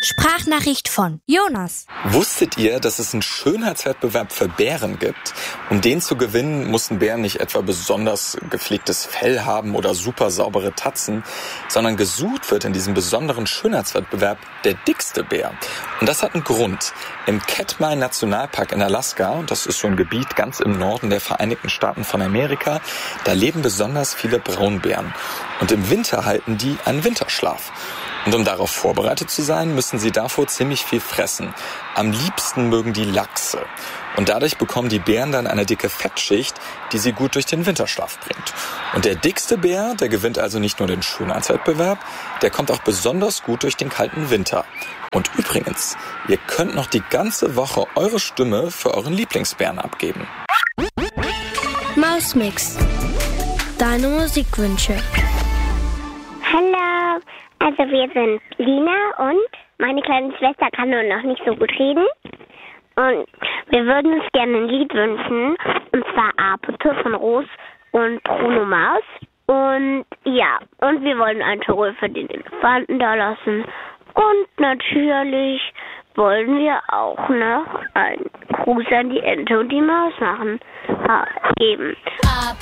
Sprachnachricht von Jonas. Wusstet ihr, dass es einen Schönheitswettbewerb für Bären gibt? Um den zu gewinnen, mussten Bären nicht etwa besonders gepflegtes Fell haben oder super saubere Tatzen, sondern gesucht wird in diesem besonderen Schönheitswettbewerb der dickste Bär. Und das hat einen Grund. Im Katmai Nationalpark in Alaska, und das ist so ein Gebiet ganz im Norden der Vereinigten Staaten von Amerika, da leben besonders viele Braunbären. Und im Winter halten die einen Winterschlaf. Und um darauf vorbereitet zu sein, müssen sie davor ziemlich viel fressen. Am liebsten mögen die Lachse. Und dadurch bekommen die Bären dann eine dicke Fettschicht, die sie gut durch den Winterschlaf bringt. Und der dickste Bär, der gewinnt also nicht nur den Schönheitswettbewerb, der kommt auch besonders gut durch den kalten Winter. Und übrigens, ihr könnt noch die ganze Woche eure Stimme für euren Lieblingsbären abgeben. Mausmix. Deine Musikwünsche. Hallo, also wir sind Lina und meine kleine Schwester kann nur noch nicht so gut reden. Und wir würden uns gerne ein Lied wünschen, und zwar Apete von Ros und Bruno Mars. Und ja, und wir wollen ein Tirol für den Elefanten da lassen. Und natürlich wollen wir auch noch einen Gruß an die Ente und die Maus geben.